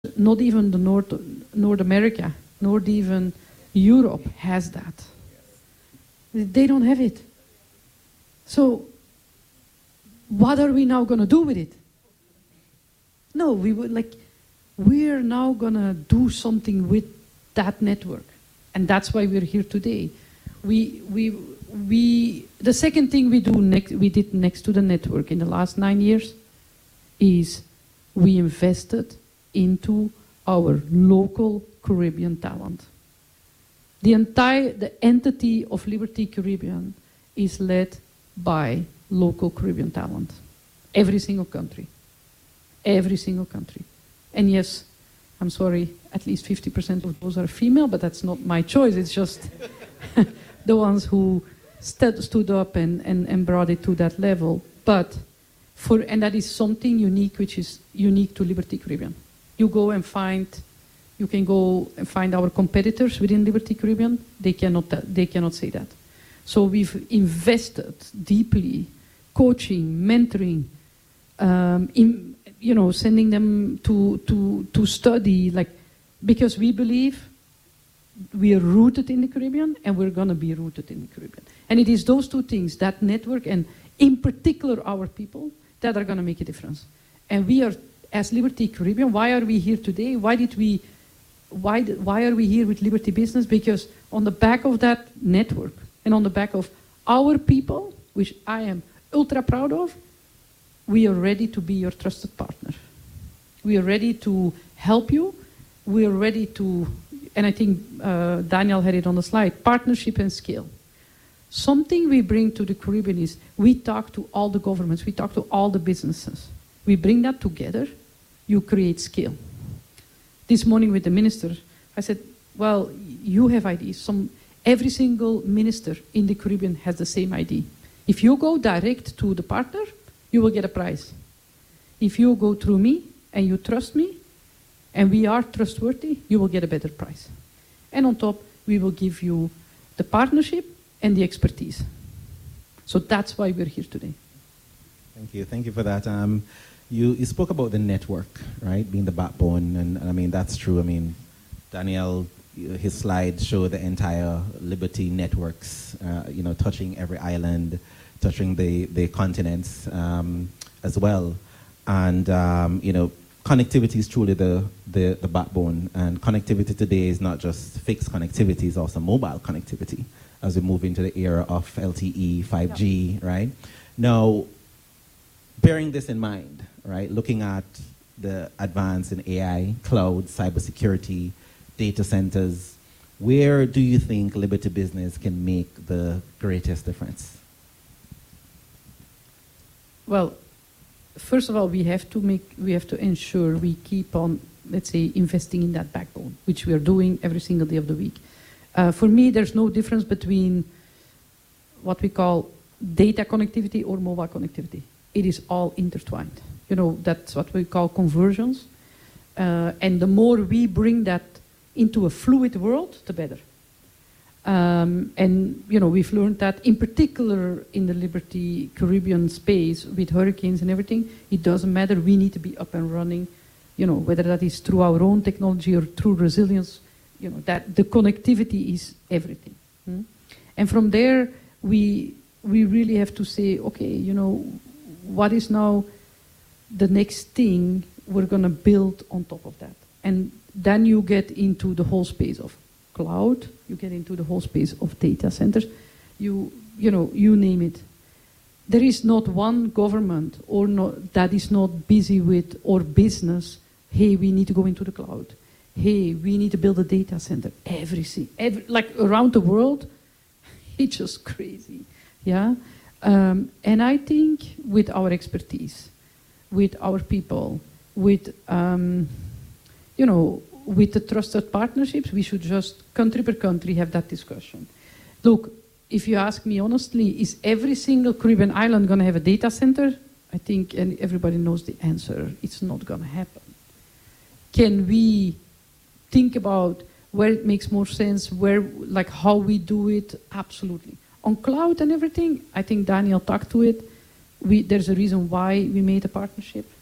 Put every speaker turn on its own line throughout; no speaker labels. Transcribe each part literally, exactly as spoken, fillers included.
not even the North, North America, not even Europe has that. They don't have it. So what are we now going to do with it? No, we would like, we're now going to do something with that network. And that's why we're here today. We, we, we, the second thing we, do next, we did next to the network in the last nine years is we invested into our local Caribbean talent. The entire, the entity of Liberty Caribbean is led by local Caribbean talent. Every single country. Every single country. And yes, I'm sorry, at least fifty percent of those are female, but that's not my choice. It's just the ones who st stood up and, and, and brought it to that level. But for, and that is something unique, which is unique to Liberty Caribbean. You go and find, you can go and find our competitors within Liberty Caribbean. They cannot, they cannot say that. So we've invested deeply, coaching, mentoring, um, in, you know, sending them to, to, to study, like, because we believe we are rooted in the Caribbean and we're going to be rooted in the Caribbean. And it is those two things, that network and in particular our people, that are going to make a difference. And we are, as Liberty Caribbean, why are we here today? Why did we, why, why are we here with Liberty Business? Because on the back of that network and on the back of our people, which I am ultra proud of, we are ready to be your trusted partner. We are ready to help you. We are ready to, and I think uh, Daniel had it on the slide, partnership and scale. Something we bring to the Caribbean is we talk to all the governments, we talk to all the businesses. We bring that together, you create scale. This morning with the minister, I said, well, you have I Ds. Some, every single minister in the Caribbean has the same I D. If you go direct to the partner, you will get a prize. If you go through me and you trust me, and we are trustworthy, you will get a better price. And on top, we will give you the partnership and the expertise. So that's why we're here today.
Thank you. Thank you for that. Um, you, you spoke about the network, right, being the backbone, and, and I mean, that's true. I mean, Daniel, his slides show the entire Liberty networks, uh, you know, touching every island, touching the, the continents um, as well. And, um, you know, connectivity is truly the, the, the backbone. And connectivity today is not just fixed connectivity, it's also mobile connectivity as we move into the era of L T E, five G, yeah. Right? Now, bearing this in mind, right, looking at the advance in A I, cloud, cybersecurity, data centers, where do you think Liberty Business can make the greatest difference?
Well, first of all, we have to make, we have to ensure we keep on, let's say, investing in that backbone, which we are doing every single day of the week. Uh, for me, there's no difference between what we call data connectivity or mobile connectivity. It is all intertwined. You know, that's what we call conversions. Uh, and the more we bring that into a fluid world, the better. Um, and, you know, we've learned that in particular in the Liberty Caribbean space with hurricanes and everything, it doesn't matter, we need to be up and running, you know, whether that is through our own technology or through resilience, you know, that the connectivity is everything. Hmm? And from there, we, we really have to say, okay, you know, what is now the next thing we're gonna build on top of that? And then you get into the whole space of cloud, you get into the whole space of data centers, you, you know, you name it. There is not one government or not, that is not busy with, or business, hey, we need to go into the cloud. Hey, we need to build a data center. Everything, every, like around the world, it's just crazy, yeah? Um, and I think with our expertise, with our people, with, um, you know, with the trusted partnerships, we should just, country per country, have that discussion. Look, if you ask me honestly, is every single Caribbean island going to have a data center? I think, and everybody knows the answer, it's not going to happen. Can we think about where it makes more sense, where, like how we do it? Absolutely. On cloud and everything, I think Daniel talked to it. We, there's a reason why we made a partnership.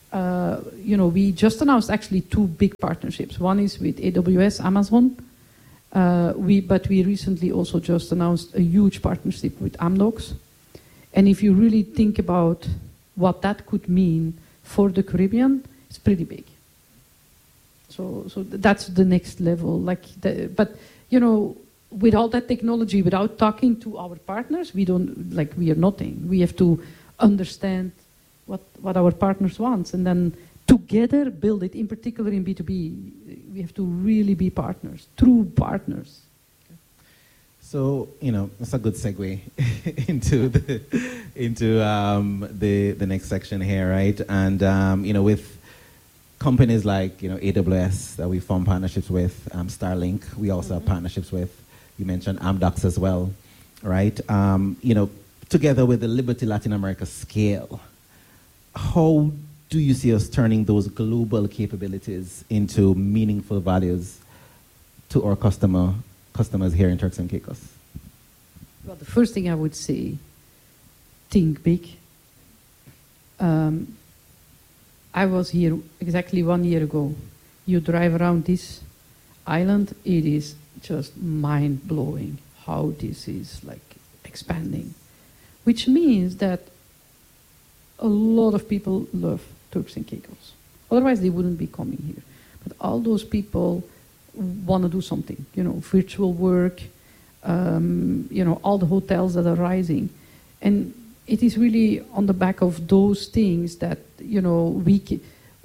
uh, you know, we just announced actually two big partnerships. One is with A W S, Amazon. Uh, we, but we recently also just announced a huge partnership with Amdocs. And if you really think about what that could mean for the Caribbean, it's pretty big. So, so that's the next level. Like, the, but you know, with all that technology, without talking to our partners, we don't like we are nothing. We have to understand what what our partners want, and then together build it. In particular, in B two B, we have to really be partners, true partners.
So, you know, that's a good segue into the into um, the the next section here, right? And um, you know, with companies like you know A W S that we form partnerships with, um, Starlink, we also mm-hmm. have partnerships with. You mentioned Amdocs as well, right? Um, you know, together with the Liberty Latin America scale, how do you see us turning those global capabilities into meaningful values to our customer? customers here in Turks and Caicos?
Well, the first thing I would say, think big. Um, I was here exactly one year ago. You drive around this island, it is just mind-blowing how this is like expanding. Which means that a lot of people love Turks and Caicos. Otherwise they wouldn't be coming here. But all those people want to do something, you know, virtual work, um, you know, all the hotels that are rising. And it is really on the back of those things that, you know, we, ca-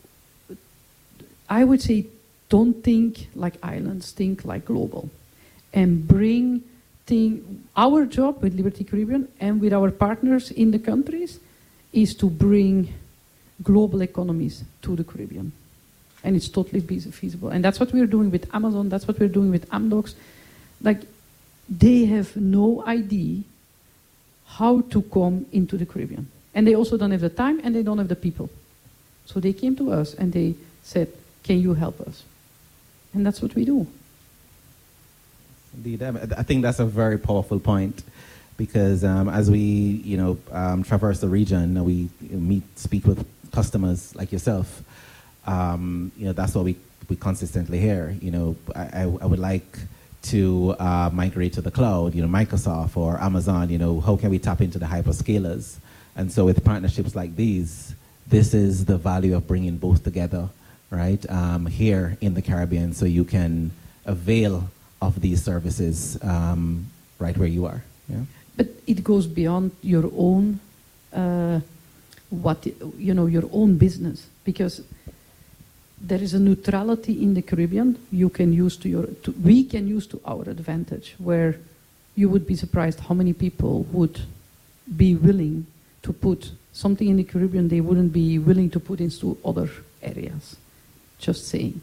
I would say, don't think like islands, think like global. And bring thing, our job with Liberty Caribbean and with our partners in the countries is to bring global economies to the Caribbean. And it's totally feasible. And that's what we're doing with Amazon, that's what we're doing with Amdocs. Like, they have no idea how to come into the Caribbean. And they also don't have the time and they don't have the people. So they came to us and they said, can you help us? And that's what we do.
Indeed, I think that's a very powerful point. Because um, as we, you know, um, traverse the region, we meet, speak with customers like yourself, Um, you know, that's what we, we consistently hear. You know, I, I would like to uh, migrate to the cloud, you know, Microsoft or Amazon, you know, how can we tap into the hyperscalers? And so with partnerships like these, this is the value of bringing both together, right, um, here in the Caribbean so you can avail of these services um, right where you are. Yeah?
But it goes beyond your own, uh, what, you know, your own business, because there is a neutrality in the Caribbean you can use to your, to, we can use to our advantage, where you would be surprised how many people would be willing to put something in the Caribbean they wouldn't be willing to put into other areas. Just saying.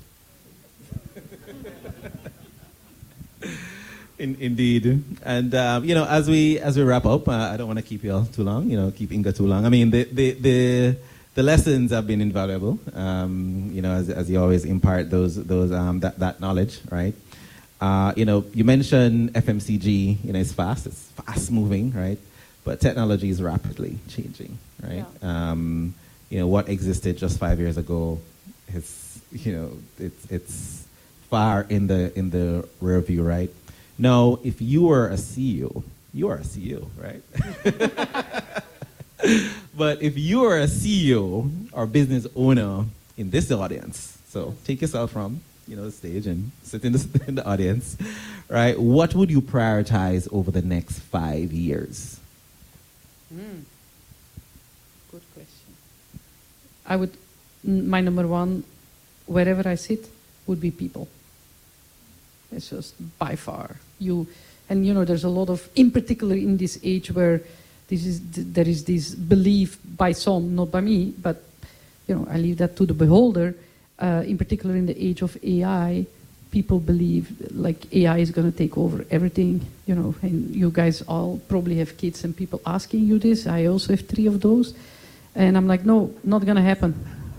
In, indeed, and um, you know, as we as we wrap up, uh, I don't want to keep you all too long. You know, keep Inga too long. I mean, the the the, the lessons have been invaluable. Um, you know, as as you always impart those those um, that that knowledge, right? Uh, you know, you mentioned F M C G. You know, it's fast, it's fast moving, right? But technology is rapidly changing, right? Yeah. Um, you know, what existed just five years ago is, you know, it's it's far in the in the rear view, right? Now, if you were a C E O, you are a C E O, right? But if you are a C E O or business owner in this audience, so take yourself from, you know, the stage and sit in the, in the audience, right? What would you prioritize over the next five years?
Mm. Good question. I would, my number one, wherever I sit, would be people. It's just by far you, and you know, there's a lot of, in particular in this age where this is there is this belief by some, not by me, but you know, I leave that to the beholder. Uh, in particular, in the age of A I, people believe like A I is going to take over everything. You know, and you guys all probably have kids and people asking you this. I also have three of those, and I'm like, no, not going to happen.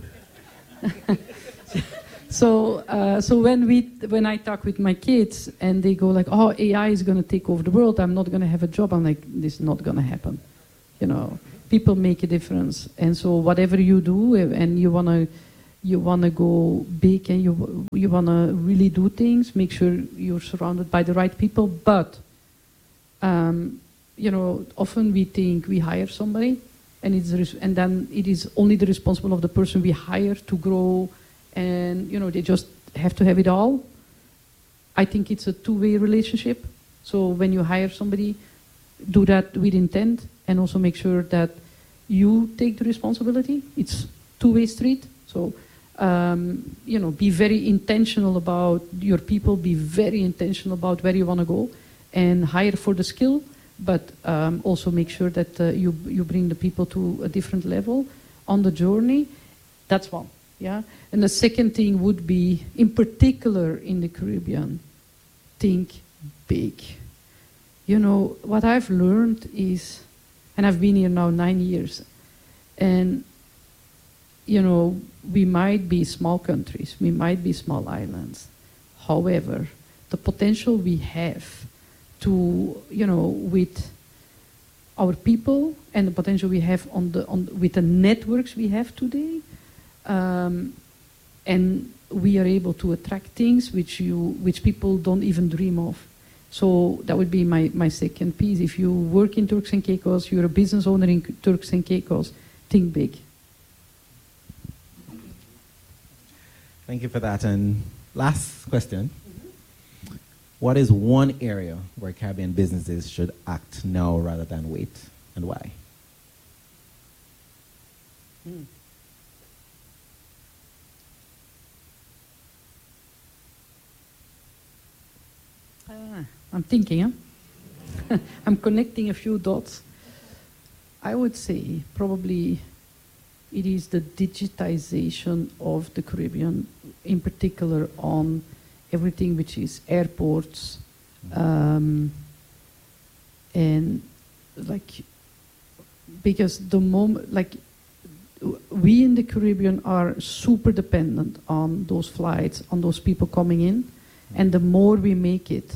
So, uh, so when we, when I talk with my kids and they go like, "Oh, A I is going to take over the world. I'm not going to have a job." I'm like, "This is not going to happen." You know, people make a difference. And so whatever you do, and you wanna you wanna go big, and you you wanna really do things, make sure you're surrounded by the right people. But um, you know, often we think we hire somebody, and it's res- and then it is only the responsible of the person we hire to grow, and you know they just have to have it all. I think it's a two-way relationship. So when you hire somebody, do that with intent, and also make sure that you take the responsibility. It's two-way street. So, um, you know, be very intentional about your people, be very intentional about where you want to go, and hire for the skill, but um, also make sure that uh, you, you bring the people to a different level on the journey. That's one, yeah? And the second thing would be, in particular in the Caribbean, think big. You know, what I've learned is, and I've been here now nine years, and, you know, we might be small countries, we might be small islands. However, the potential we have to, you know, with our people and the potential we have on the, on, with the networks we have today, um, and we are able to attract things which, you, which people don't even dream of. So that would be my, my second piece. If you work in Turks and Caicos, you're a business owner in Turks and Caicos, think big.
Thank you for that. And last question. Mm-hmm. What is one area where Caribbean businesses should act now rather than wait, and why? Hmm. Uh, I'm thinking, huh? I'm connecting a few dots. I would say probably it is the digitization of the Caribbean, in particular on everything which is airports, um, and like, because the moment, like, we in the Caribbean are super dependent on those flights, on those people coming in. And the more we make it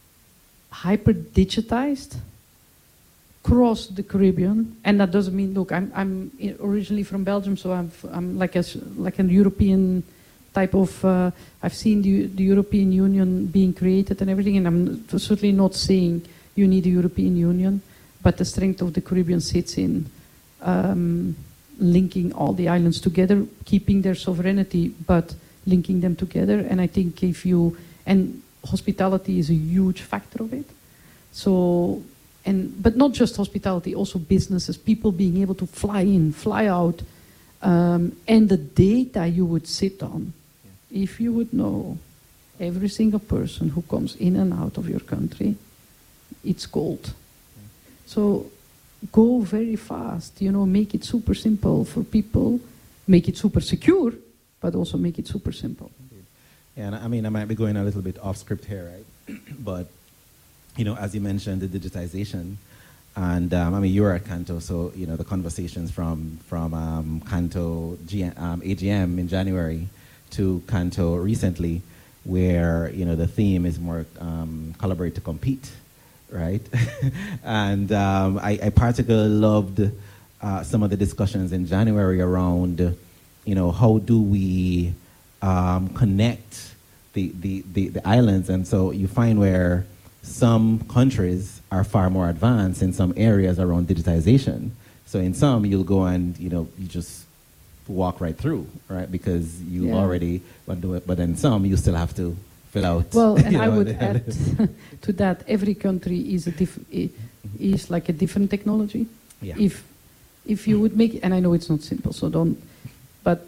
hyper-digitized across the Caribbean, and that doesn't mean, look, I'm, I'm originally from Belgium, so I'm, I'm like a, like a European type of, uh, I've seen the, the European Union being created and everything, and I'm certainly not saying you need a European Union, but the strength of the Caribbean sits in um, linking all the islands together, keeping their sovereignty, but linking them together. And I think if you, and hospitality is a huge factor of it. So, and but not just hospitality, also businesses, people being able to fly in, fly out, um, and the data you would sit on. Yeah. If you would know every single person who comes in and out of your country, it's gold. Yeah. So go very fast, you know, make it super simple for people, make it super secure, but also make it super simple. Yeah, and I mean, I might be going a little bit off script here, right? But, you know, as you mentioned, the digitization, and um, I mean, you were at Canto, so, you know, the conversations from, from um, Canto G- um, A G M in January to Canto recently, where, you know, the theme is more um, collaborate to compete, right? And um, I, I particularly loved uh, some of the discussions in January around, you know, how do we um, connect the, the, the, the islands? And so you find where some countries are far more advanced in some areas around digitization. So in some, you'll go and, you know, you just walk right through, right? Because you yeah. already want to do it. But in some, you still have to fill out.
Well, and I know, would add to that, every country is a diff- is like a different technology.
Yeah.
If if you would make, and I know it's not simple, so don't, but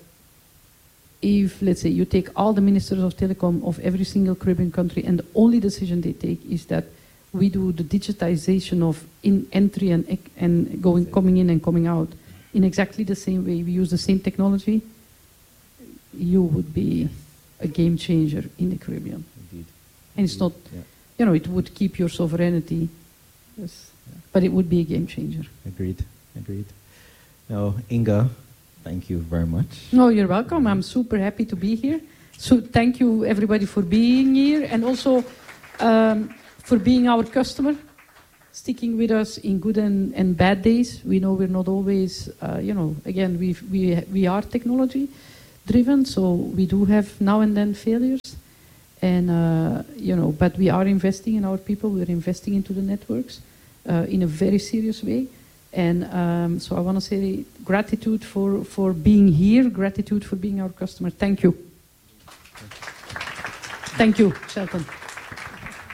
if, let's say, you take all the ministers of telecom of every single Caribbean country, and the only decision they take is that we do the digitization of in entry and and going, coming in and coming out in exactly the same way, we use the same technology, you would be a game changer in the Caribbean.
Indeed.
And it's not,
yeah.
you know, it would keep your sovereignty, yes, yeah. but it would be a game changer.
Agreed, agreed. Now, Inga, thank you very much.
No, you're welcome. I'm super happy to be here. So thank you everybody for being here, and also um, for being our customer. sticking with us in good and, and bad days. We know we're not always, uh, you know, again, we we we are technology driven, so we do have now and then failures. And, uh, you know, but we are investing in our people. We're investing into the networks uh, in a very serious way. And um, so I want to say gratitude for, for being here, gratitude for being our customer. Thank you. Thank you, Shelton.